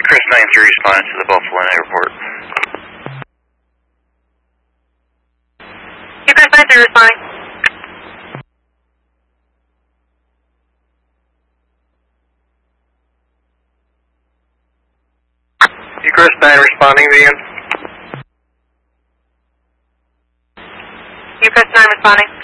Chris 93 responding to the Buffalo Airport. Chris 93 responding. Chris 9 responding again. Chris 9 responding.